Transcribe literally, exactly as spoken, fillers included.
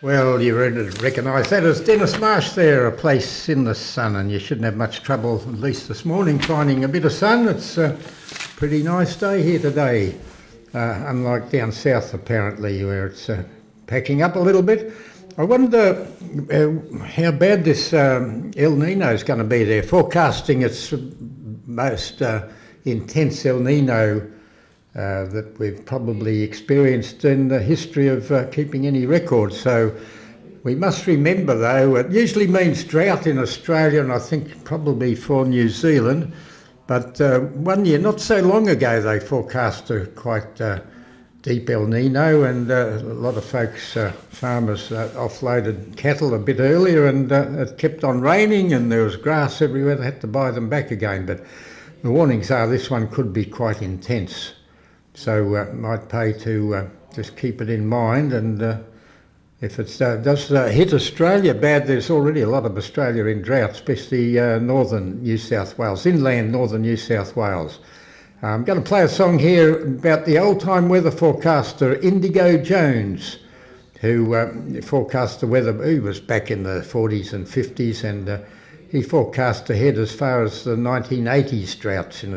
Well, you recognise that as Dennis Marsh there, A Place in the Sun, and you shouldn't have much trouble, at least this morning, finding a bit of sun. It's a pretty nice day here today, uh, unlike down south apparently, where it's uh, packing up a little bit. I wonder uh, how bad this um, El Nino is going to be. They're forecasting its most uh, intense El Nino Uh, that we've probably experienced in the history of uh, keeping any records. So we must remember, though, it usually means drought in Australia and I think probably for New Zealand. But uh, one year, not so long ago, they forecast a quite uh, deep El Nino, and uh, a lot of folks, uh, farmers, uh, offloaded cattle a bit earlier, and uh, it kept on raining and there was grass everywhere. They had to buy them back again. But the warnings are this one could be quite intense. So uh, might pay to uh, just keep it in mind, and uh, if it uh, does uh, hit Australia bad, there's already a lot of Australia in drought, especially uh, northern New South Wales, inland northern New South Wales. I'm going to play a song here about the old-time weather forecaster Indigo Jones, who uh, forecast the weather. He was back in the forties and fifties, and uh, he forecast ahead as far as the nineteen eighties droughts in